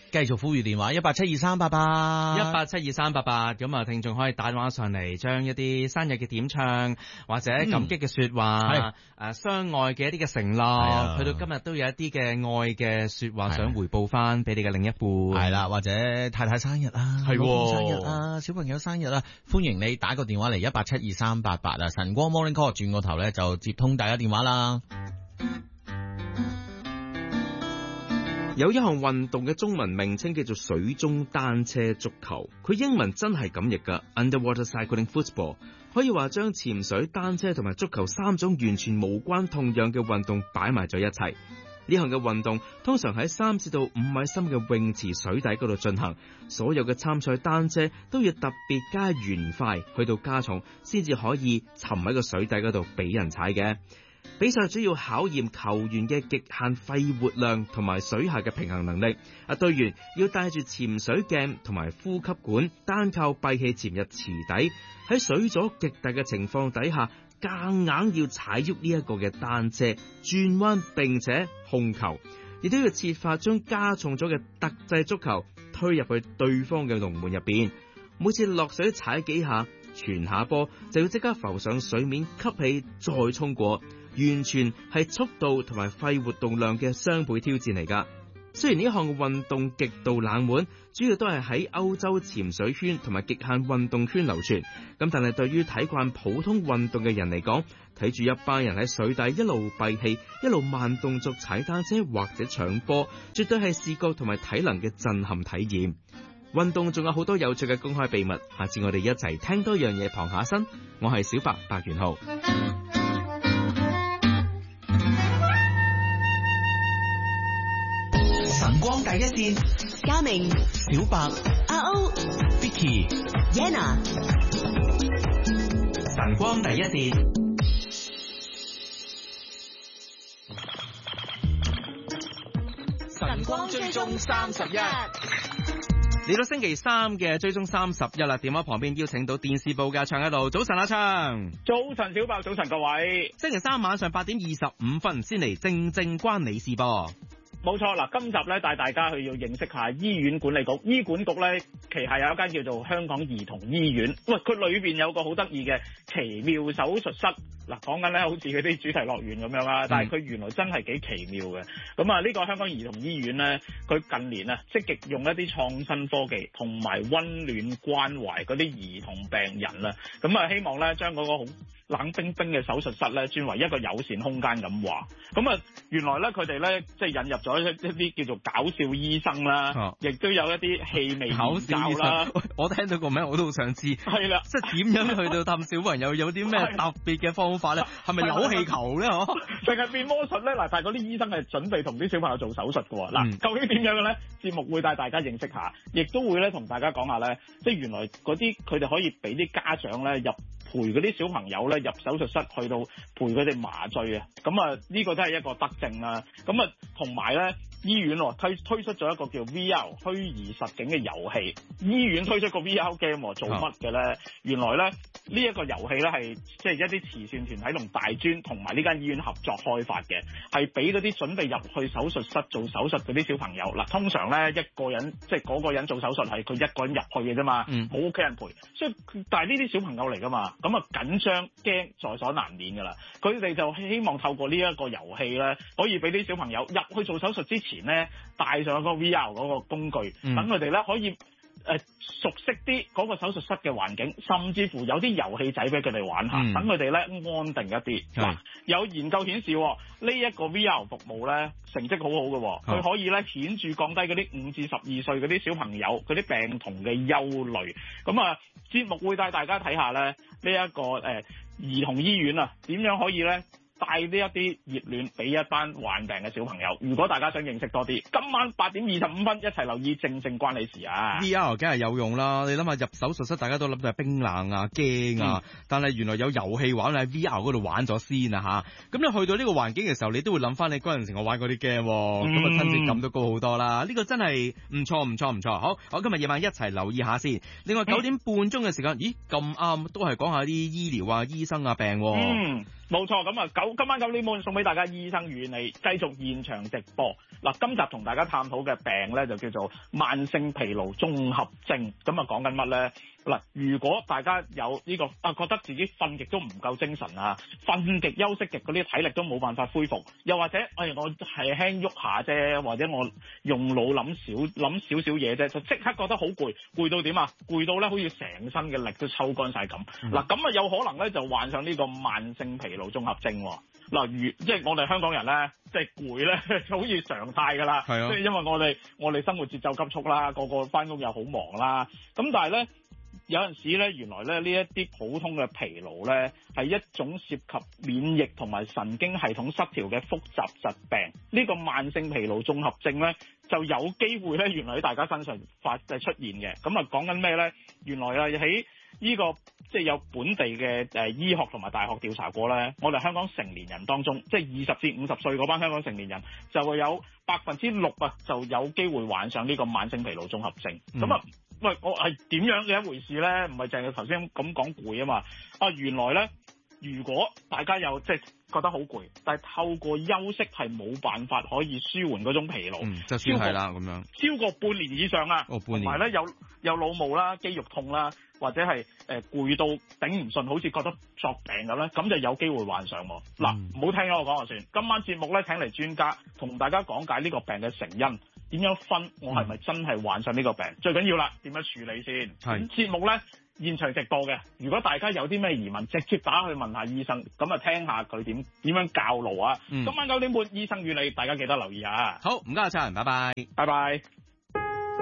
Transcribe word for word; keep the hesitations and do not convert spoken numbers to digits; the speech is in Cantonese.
繼續呼籲電話一八七二三八八一八七二三八八，咁啊，聽眾可以打電話上嚟，將一啲生日嘅點唱或者感激嘅說話，誒、嗯，相愛嘅一啲嘅承諾，去到今日都有一啲嘅愛嘅說話想回報翻俾你嘅另一半， 係啦，或者太太生日啊， 係老公生日啊，小朋友生日啊，歡迎你打個電話嚟一八七二三八八啊，晨光 Morning Call 轉個頭咧就接通大家電話啦。 有一項運動嘅中文名稱叫做水中單車足球，佢英文真係咁譯噶 Underwater Cycling Football， 可以話將潛水、單車同埋足球三種完全無關痛癢嘅運動擺埋咗一齊。呢項嘅運動通常喺三至到五米深嘅泳池水底嗰度進行，所有嘅參賽單車都要特別加圓塊，去到加重先至可以沉喺個水底嗰度俾人踩嘅。比賽主要考驗球員嘅極限肺活量同埋水下嘅平衡能力。啊，隊員要帶住潛水鏡同埋呼吸管，單靠閉氣潛入池底，喺水阻極大嘅情況底下，夾硬要踩喐呢一個嘅單車轉彎，並且控球，亦都要設法將加重咗嘅特製足球推入去對方嘅龍門入邊。每次落水踩幾下，傳下波就要即刻浮上水面，吸氣再衝過。完全係速度同埋肺活動量嘅雙倍挑戰嚟㗎。雖然呢項運動極度冷門，主要都係喺歐洲潛水圈同埋極限運動圈流傳。咁但係對於睇慣普通運動嘅人嚟講，睇住一班人喺水底一路閉氣，一路慢動作踩單車或者搶波，絕對係視覺同埋體能嘅震撼體驗。運動仲有好多有趣嘅公開秘密，下次我哋一齊聽多樣嘢傍下身。我係小白白元浩。 晨光第一線， 嘉明、 小白、 阿歐、 Vicky、 Yana。 晨光第一線， 晨光追蹤三十一。嚟到星期三嘅追蹤三十一啦，電話旁邊邀請到電視部嘅唱喺度。早晨阿唱， 早晨小白，早晨各位。 星期三晚上八點二十五分先嚟正正關你事噃。 冇錯啦，今集咧帶大家去要認識下醫院管理局。醫管局咧旗下有一間叫做香港兒童醫院，喂，佢裏邊有個好得意嘅奇妙手術室。嗱，講緊咧好似嗰啲主題樂園咁樣啦，但係佢原來真係幾奇妙嘅。咁啊，呢個香港兒童醫院咧，佢近年啊積極用一啲創新科技同埋溫暖關懷嗰啲兒童病人啦，咁啊希望咧將嗰個好冷冰冰嘅手術室咧轉為一個友善空間咁話。咁啊，原來咧佢哋咧即係引入咗一一啲叫做搞笑醫生啦，亦、啊、都有一啲氣味研究啦。 我聽到個名我都好想知，係啦，即係點樣去到氹小朋友有啲咩特別嘅方法咧？係咪扭氣球咧？嗬， 定係變魔術咧？嗱，但係嗰啲醫生係準備同啲小朋友做手術嘅喎。嗱、嗯，究竟點樣嘅咧？節目會帶大家認識下，亦都會咧同大家講下咧，即係原來嗰啲佢哋可以俾啲家長咧入陪嗰啲小朋友咧入手術室，去到陪佢哋麻醉啊。咁啊，呢個都係一個德政啦。咁啊，同埋咧。醫院推推出咗一個叫 V R 虛擬實境嘅遊戲，醫院推出個 V R game 做乜嘅咧？哦、原來咧呢一、這個遊戲咧係即係一啲慈善團體同大專同埋呢間醫院合作開發嘅，係俾嗰啲準備入去手術室做手術嗰啲小朋友。嗱，通常咧一個人即係嗰個人做手術係佢一個人入去嘅啫嘛，冇屋企人陪，所以但係呢啲小朋友嚟噶嘛，咁啊緊張驚在所難免噶啦。佢哋就希望透過呢一個遊戲咧，可以俾啲小朋友入去做手術之前前咧帶上個 V R 嗰個工具，等佢哋咧可以誒、呃、熟悉啲嗰個手術室嘅環境，甚至乎有啲遊戲仔俾佢哋玩下，等佢哋咧安定一啲。嗱、嗯，有研究顯示呢一、這個 V R 服務咧成績好好嘅，佢、嗯、可以咧顯著降低嗰啲五至十二歲嗰啲小朋友嗰啲病童嘅憂慮。咁啊，節目會帶大家睇下咧呢一、這個誒、呃、兒童醫院啊，點樣可以咧帶呢一啲熱暖俾一班患病嘅小朋友。如果大家想認識多啲，今晚八點二十五分一齊留意正正關你事啊。 V R 梗係有用啦，你諗下入手術室大家都諗到係冰冷啊驚啊、嗯、但係原來有遊戲玩喺 V R 嗰度玩咗先啊吓。咁你去到呢個環境嘅時候，你都會諗翻你嗰陣時我玩嗰啲 game， 咁啊親切感都高好多啦。呢、這個真係唔錯唔錯唔錯。好，我今日夜晚一齊留意下先。另外九點半鐘嘅時間、嗯、咦咁啱都係講下啲醫療啊醫生啊病、啊、嗯冇錯，咁啊九今晚九點半送俾大家醫生與你，繼續現場直播。嗱，今集同大家探討嘅病咧就叫做慢性疲勞綜合症。咁啊講緊乜咧？嗱，如果大家有呢個啊覺得自己瞓極都唔夠精神啊，瞓極休息極嗰啲體力都冇辦法恢復，又或者誒、哎、我係輕喐下啫，或者我用腦諗少諗少少嘢啫，就即刻覺得好攰，攰到點啊？攰到咧好似成身嘅力都抽乾晒咁。嗱、嗯，咁啊有可能咧就患上呢個慢性疲勞綜合症。嗱，如即係我哋香港人咧，即係攰咧，好似常態㗎啦。係啊，即係因為我哋我哋生活節奏急促啦，個個翻工又好忙啦。咁但係咧，有陣時咧，原來咧呢一啲普通嘅疲勞咧，係一種涉及免疫同埋神經系統失調嘅複雜疾病。呢個慢性疲勞綜合症咧，就有機會咧，原來喺大家身上發誒出現嘅。咁啊講緊咩咧？原來啊喺呢個即係有本地嘅誒醫學同埋大學調查過咧，我哋香港成年人當中，即係二十至五十歲嗰班香港成年人，就會有百分之六啊，就有機會患上呢個慢性疲勞綜合症。咁、嗯、啊，喂，我係點樣嘅一回事咧？唔係淨係頭先咁講攰啊嘛。啊，原來咧，如果大家有即係覺得好攰，但係透過休息係冇辦法可以舒緩嗰種疲勞， 嗯，就算係啦咁樣， 超過半年以上啊， 哦，半年， 同埋咧有有腦霧啦、肌肉痛啦，或者係誒攰到頂唔順，好似覺得作病咁咧，咁就有機會患上喎。嗱、嗯，唔好聽咗我講就算。今晚節目咧請嚟專家同大家講解呢個病嘅成因，點樣分我係咪真係患上呢個病？嗯、最緊要啦，點樣處理先？係節目咧現場直播嘅，如果大家有啲咩疑問，直接打去問下醫生，咁啊聽下佢點點樣教路啊。嗯、今晚九點半，醫生與你，大家記得留意啊。 好，唔該晒，拜拜， 拜拜。